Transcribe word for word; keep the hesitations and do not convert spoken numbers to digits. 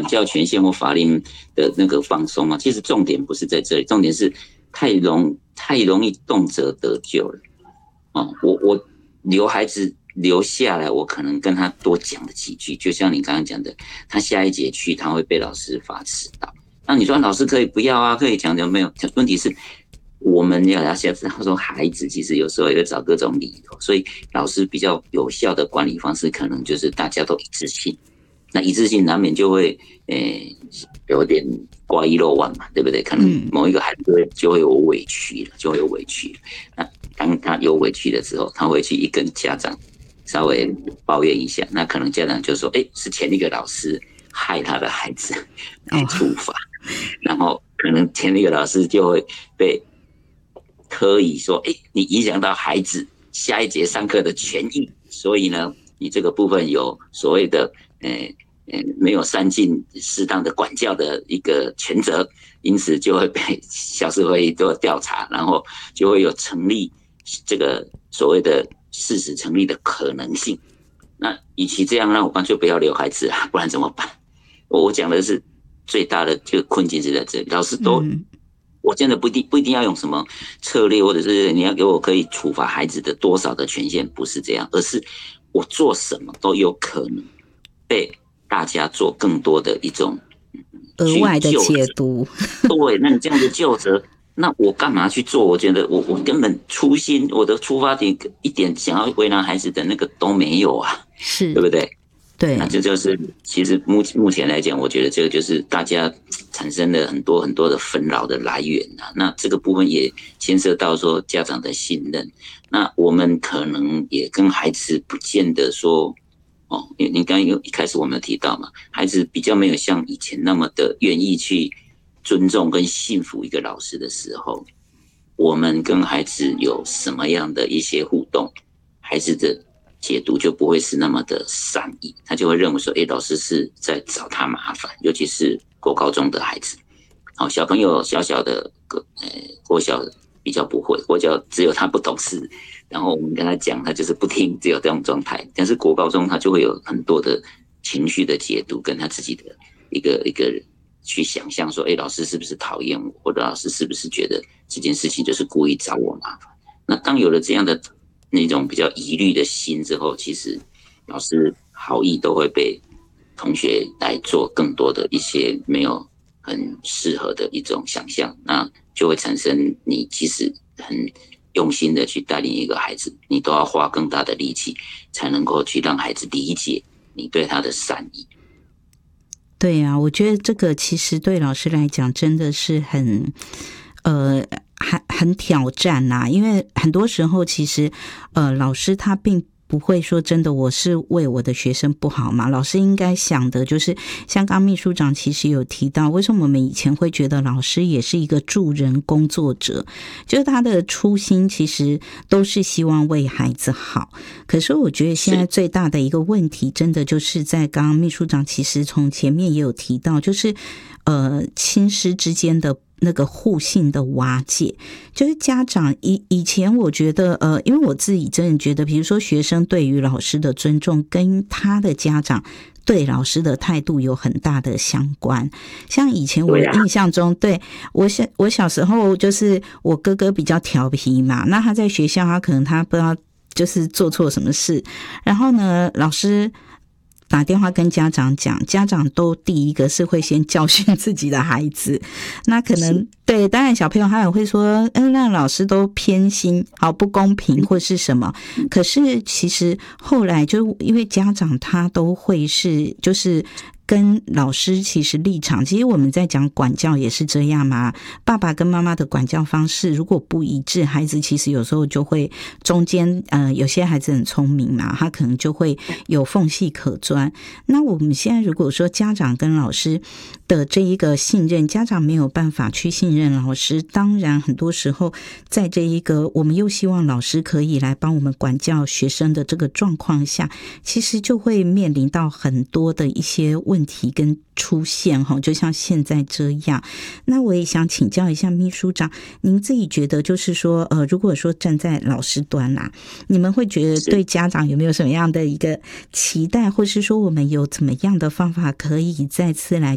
教权限或法令的那个放松啊，其实重点不是在这里，重点是太容太容易动辄得咎了。哦，我我留孩子留下来，我可能跟他多讲了几句，就像你刚刚讲的，他下一节去他会被老师罚迟到。那你说老师可以不要啊？可以讲讲没有？问题是我们要要知道说，孩子其实有时候也会找各种理由，所以老师比较有效的管理方式，可能就是大家都一致性。那一致性难免就会诶、欸、有点挂一漏万嘛，对不对？可能某一个孩子就会就会有委屈了，就会有委屈了。那当他有委屈的时候，他会去一跟家长稍微抱怨一下，那可能家长就说：“哎、欸，是前一个老师害他的孩子来处罚。哦”然后可能前一个老师就会被特意说：“哎、欸，你影响到孩子下一节上课的权益，所以呢，你这个部分有所谓的。”呃呃，没有善尽适当的管教的一个权责，因此就会被校事会议做调查，然后就会有成立这个所谓的事实成立的可能性。那与其这样，那我干脆不要留孩子啊，不然怎么办？我我讲的是最大的这个困境是在这里，老师都。嗯我真的不一定不一定要用什么策略，或者是你要给我可以处罚孩子的多少的权限，不是这样，而是我做什么都有可能被大家做更多的一种额外的解读。 对，那你这样子究责，那我干嘛去做？我觉得我我根本初心，我的出发点一点想要为难孩子的那个都没有啊， 是， 对不对？ 对， 那这就是其实目目前来讲，我觉得这个就是大家产生了很多很多的纷扰的来源啊。那这个部分也牵涉到说家长的信任。那我们可能也跟孩子不见得说，哦，你你刚刚有一开始我们有提到嘛，孩子比较没有像以前那么的愿意去尊重跟信服一个老师的时候，我们跟孩子有什么样的一些互动，孩子的解读就不会是那么的善意，他就会认为说，哎、欸，老师是在找他麻烦，尤其是国高中的孩子，好，小朋友小小的，呃，国小比较不会，国小只有他不懂事，然后我们跟他讲，他就是不听，只有这种状态。但是国高中他就会有很多的情绪的解读，跟他自己的一个一个去想象说，哎、欸，老师是不是讨厌我，或者老师是不是觉得这件事情就是故意找我麻烦？那当有了这样的那种比较疑虑的心之后，其实老师好意都会被同学来做更多的一些没有很适合的一种想象，那就会产生你其实很用心的去带领一个孩子，你都要花更大的力气才能够去让孩子理解你对他的善意。 对啊，我觉得这个其实对老师来讲真的是很呃很很挑战呐、啊，因为很多时候其实呃老师他并不会说真的我是为我的学生不好嘛，老师应该想的就是像刚刚秘书长其实有提到，为什么我们以前会觉得老师也是一个助人工作者，就是他的初心其实都是希望为孩子好。可是我觉得现在最大的一个问题真的就是在刚刚秘书长其实从前面也有提到，就是呃亲师之间的那个互信的瓦解，就是家长以以前我觉得呃，因为我自己真的觉得，比如说学生对于老师的尊重跟他的家长对老师的态度有很大的相关。像以前我印象中，对, 对我小我小时候就是我哥哥比较调皮嘛，那他在学校他可能他不知道就是做错什么事，然后呢老师打电话跟家长讲，家长都第一个是会先教训自己的孩子，那可能对，当然小朋友他也会说，嗯，那老师都偏心，好不公平或是什么。可是其实后来就因为家长他都会是就是跟老师其实立场，其实我们在讲管教也是这样嘛，爸爸跟妈妈的管教方式如果不一致，孩子其实有时候就会中间呃，有些孩子很聪明嘛，他可能就会有缝隙可钻。那我们现在如果说家长跟老师的这一个信任，家长没有办法去信任老师，当然很多时候在这一个我们又希望老师可以来帮我们管教学生的这个状况下，其实就会面临到很多的一些问题跟出现，就像现在这样。那我也想请教一下秘书长，您自己觉得就是说呃，如果说站在老师端啦、啊，你们会觉得对家长有没有什么样的一个期待，或是说我们有怎么样的方法可以再次来